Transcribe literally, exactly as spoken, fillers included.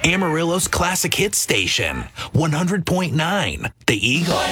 Amarillo's classic hit station, one hundred point nine, The Eagle.